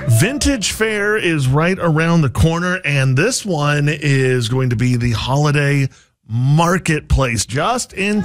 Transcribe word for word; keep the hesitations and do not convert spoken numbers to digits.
Vintage Fair is right around the corner, and this one is going to be the holiday marketplace just in